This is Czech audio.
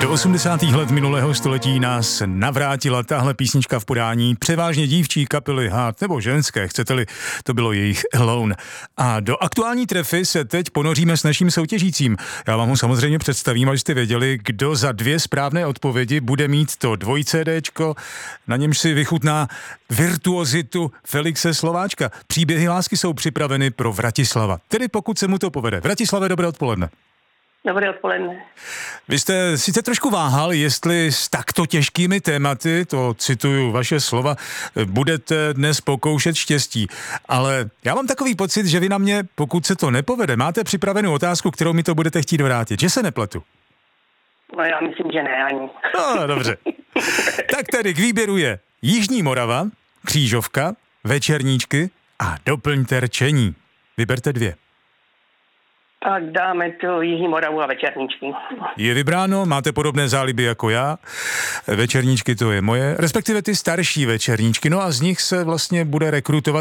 Do 80. let minulého století nás navrátila tahle písnička v podání převážně dívčí kapely Heart, nebo ženské, chcete-li, to bylo jejich Alone. A do aktuální trefy se teď ponoříme s naším soutěžícím. Já vám ho samozřejmě představím, abyste věděli, kdo za 2 správné odpovědi bude mít to 2CDčko, na němž si vychutná virtuozitu Felixe Slováčka. Příběhy lásky jsou připraveny pro Vratislava. Tedy pokud se mu to povede. Vratislave, dobré odpoledne. Dobré odpoledne. Vy jste sice trošku váhal, jestli s takto těžkými tématy, to cituju vaše slova, budete dnes pokoušet štěstí. Ale já mám takový pocit, že vy na mě, pokud se to nepovede, máte připravenou otázku, kterou mi to budete chtít vrátit. Že se nepletu? No já myslím, že ne ani. No, dobře. Tak tedy k výběru je Jižní Morava, Křížovka, Večerníčky a doplňte rčení. Vyberte 2. Tak dáme tu Jižní Moravu a Večerníčky. Je vybráno, máte podobné záliby jako já. Večerníčky to je moje, respektive ty starší Večerníčky, no a z nich se vlastně bude rekrutovat